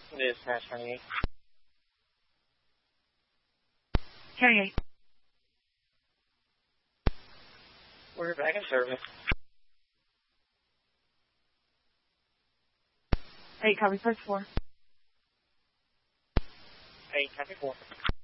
Dispatch 28. Carry 8. We're back in service. 8, copy, first 4. 8, copy 4.